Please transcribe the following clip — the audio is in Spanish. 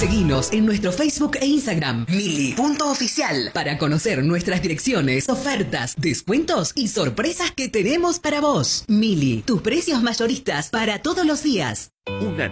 Seguinos en nuestro Facebook e Instagram, Mili.oficial, para conocer nuestras direcciones, ofertas, descuentos y sorpresas que tenemos para vos. Mili, tus precios mayoristas para todos los días. Una